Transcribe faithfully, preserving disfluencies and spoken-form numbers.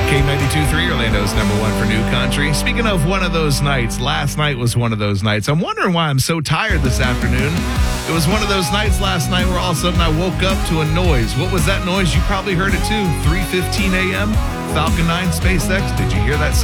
K ninety-two point three, Orlando's number one for new country. Speaking of one of those nights, last night was one of those nights. I'm wondering why I'm so tired this afternoon. It was one of those nights last night where all of a sudden I woke up to a noise. What was that noise? You probably heard it too. three fifteen a.m., Falcon nine, SpaceX. Did you hear that sound?